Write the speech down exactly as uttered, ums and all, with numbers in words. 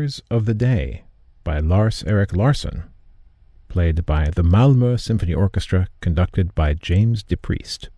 Figures of the Day by Lars Erik Larsson, played by the Malmö Symphony Orchestra, conducted by James DePriest.